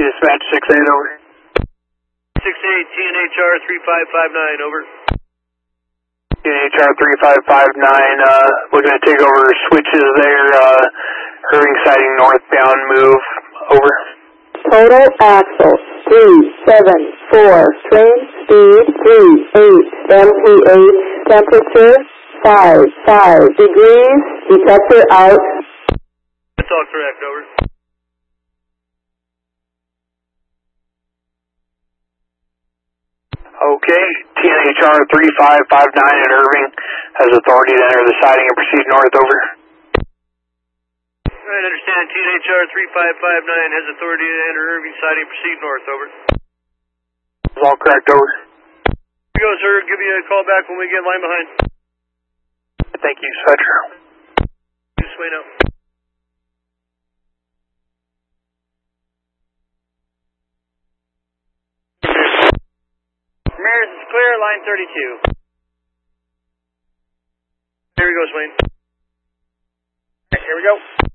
dispatch 6-8, over. 6-8, TNHR 3559, over. TNHR 3559, looking to take over switches there, Irving sighting northbound move, over. Total axle 374, train speed 38, MPH temperature 55 degrees, detector out. That's all correct, over. Okay, TNHR 3559 at Irving has authority to enter the siding and proceed north, over. Alright, understand. TNHR 3559 has authority to enter Irving siding and proceed north, over. That's all correct, over. Here you go, sir. Give me a call back when we get line behind. Thank you, Cedro. This way now. Ramirez is clear, line 32. Here we go, Swain. Here we go.